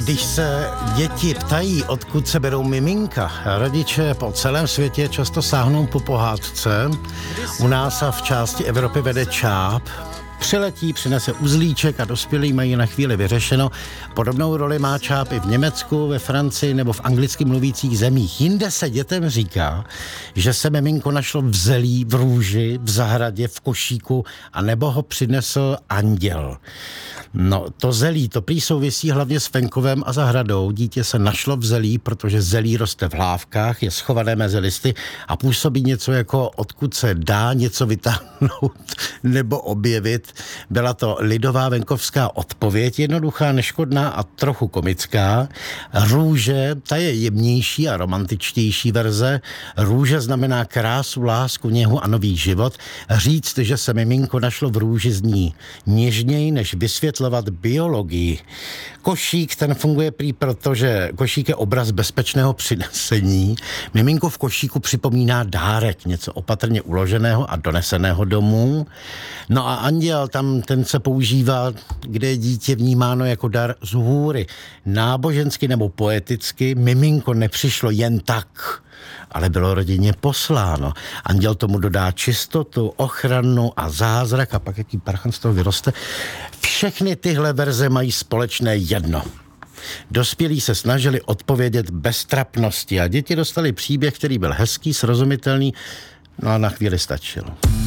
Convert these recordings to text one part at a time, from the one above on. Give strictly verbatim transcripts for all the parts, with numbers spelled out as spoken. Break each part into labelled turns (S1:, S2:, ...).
S1: Když se děti ptají, odkud se berou miminka, rodiče po celém světě často sáhnou po pohádce. U nás a v části Evropy vede čáp. Přiletí, přinese uzlíček a dospělí mají na chvíli vyřešeno. Podobnou roli má čáp i v Německu, ve Francii nebo v anglicky mluvících zemích. Jinde se dětem říká, že se miminko našlo v zelí, v růži, v zahradě, v košíku a nebo ho přinesl anděl. No, to zelí, to prý souvisí hlavně s venkovem a zahradou. Dítě se našlo v zelí, protože zelí roste v hlávkách, je schované mezi listy a působí něco jako odkud se dá něco vytáhnout nebo objevit. Byla to lidová venkovská odpověď, jednoduchá, neškodná a trochu komická. Růže, ta je jemnější a romantičtější verze. Růže znamená krásu, lásku, něhu a nový život. Říct, že se miminko našlo v růži, zní něžněji, než vysvětlovat biologii. Košík, ten funguje prý proto, že košík je obraz bezpečného přinesení. Miminko v košíku připomíná dárek, něco opatrně uloženého a doneseného domů. No a anděl, tam ten se používá, kde je dítě vnímáno jako dar z hůry. Nábožensky nebo poeticky miminko nepřišlo jen tak, ale bylo rodině posláno. Anděl tomu dodá čistotu, ochranu a zázrak a pak jaký parchan z toho vyroste. Všechny tyhle verze mají společné jedno. Dospělí se snažili odpovědět bez trapnosti a děti dostali příběh, který byl hezký, srozumitelný, no a na chvíli stačilo.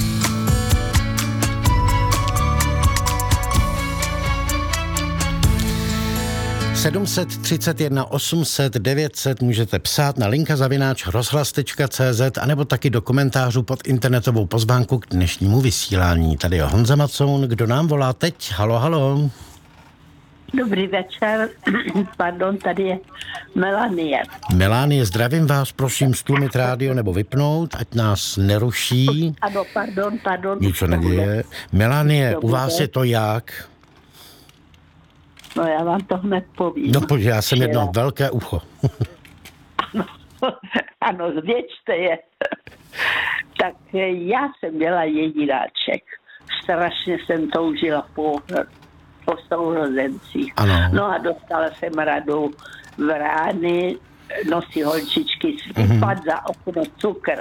S1: sedm set třicet jedna osm set devět set můžete psát na linka zavináč rozhlas tečka cé zet anebo taky do komentářů pod internetovou pozvánku k dnešnímu vysílání. Tady je Honza Macoun, kdo nám volá teď? Halo, halo.
S2: Dobrý večer, pardon, tady je Melanie.
S1: Melanie, zdravím vás, prosím stlumit rádio nebo vypnout, ať nás neruší.
S2: Ano, pardon, pardon.
S1: Nic se neděje. Melanie, u vás je to jak?
S2: No já vám to hned povím.
S1: No pojď, já jsem jedno velké ucho.
S2: Ano, ano, zvěčte je. Tak já jsem byla jedináček. Strašně jsem toužila po, po sourozencích.
S1: Ano.
S2: No a dostala jsem radu v rány, nosí holčičky, sypat mm-hmm. za okno cukr.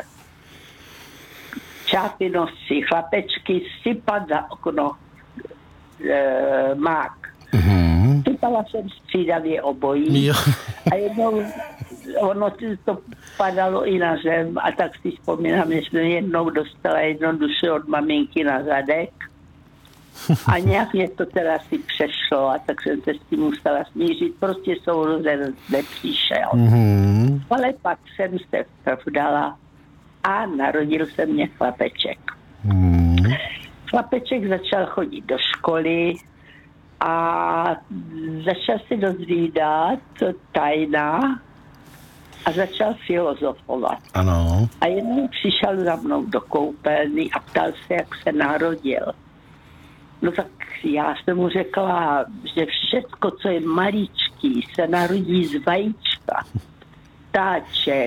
S2: Čápy nosí chlapečky, sypat za okno e, mák. Mm-hmm. Sypala jsem střídavě obojí. Jo. A jednou ono to padalo i na zem a tak si vzpomínám, že jsem jednou dostala jednoduše od maminky na zadek a nějak mě to teda si přešlo a tak jsem se s tím musela smířit. Prostě sourozenec nepřišel. Mm-hmm. Ale pak jsem se vdala a narodil se mě chlapeček. Mm-hmm. Chlapeček začal chodit do školy a začal si dozvídat tajna a začal filozofovat.
S1: Ano.
S2: A jednou přišel za mnou do koupelny a ptal se, jak se narodil. No tak já jsem mu řekla, že všecko, co je maličký, se narodí z vajíčka. Ptáček,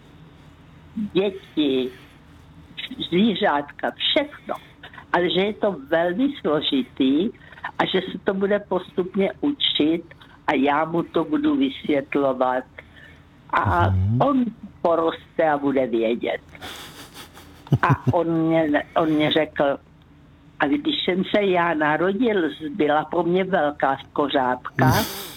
S2: děti, zvířátka, všechno. Ale že je to velmi složitý a že se to bude postupně učit a já mu to budu vysvětlovat. A mm. on poroste a bude vědět. A on mě, on mě řekl, a když jsem se já narodil, byla po mně velká skořápka.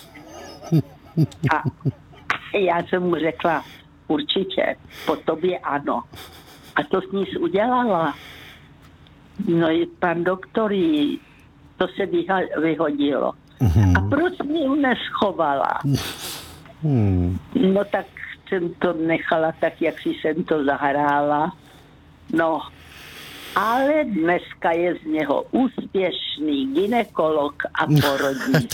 S2: A já jsem mu řekla, určitě, po tobě ano. A to s ní udělala. No i pan doktor jí, to se vyhodilo. Mm. A proč mě ji neschovala? Mm. No tak jsem to nechala tak, jak si jsem to zahrála. No, ale dneska je z něho úspěšný gynekolog a porodník.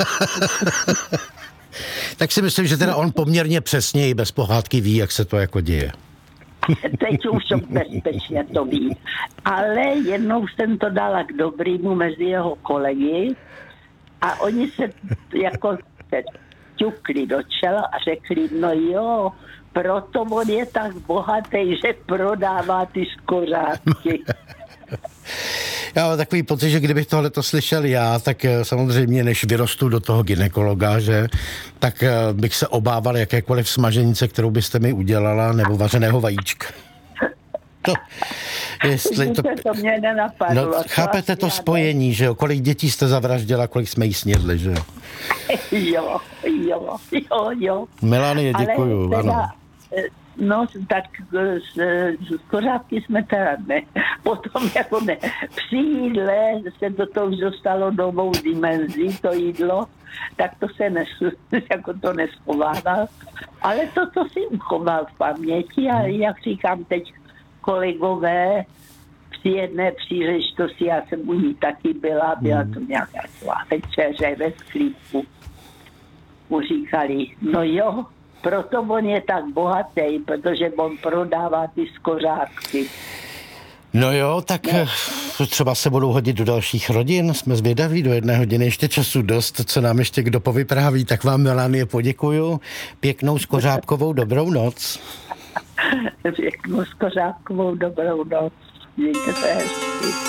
S1: Tak si myslím, že teda on poměrně přesně i bez pohádky ví, jak se to jako děje.
S2: Teď už to bezpečně to ví. Ale jednou jsem to dala k dobrýmu mezi jeho kolegy a oni se jako se ťukli do čela a řekli, no jo, proto on je tak bohatý, že prodává ty skořápky.
S1: Já mám takový pocit, že kdybych tohleto slyšel já, tak samozřejmě než vyrostu do toho gynekologa, že, tak bych se obával jakékoliv smaženice, kterou byste mi udělala, nebo vařeného vajíčka. To, jestli to,
S2: to mě nenapadlo.
S1: No, chápete to spojení, že jo? Kolik dětí jste zavraždila, kolik jsme jí snědli, že jo?
S2: Jo, jo, jo, jo.
S1: Melanie, děkuju,
S2: teda,
S1: ano.
S2: No, tak z, z kořátky jsme teda ne. Potom jako ne. Při jídle se do toho už dostalo novou dimenzí, to jídlo, tak to se nes, jako to neschovával. Ale to, co si uchoval v paměti a jak říkám teď kolegové, při jedné příležitosti, já jsem u ní taky byla, byla to nějaká večeře ve sklípku. Mu říkali, no jo, proto on je tak bohatý, protože on prodává ty skořátky.
S1: No jo, tak no. Třeba se budou hodit do dalších rodin, jsme zvědaví, do jedné hodiny ještě času dost, co nám ještě kdo povypráví, tak vám, Melanie, poděkuju. Pěknou skořápkovou dobrou noc.
S2: Pěknou skořápkovou dobrou noc. Mějte se hezky.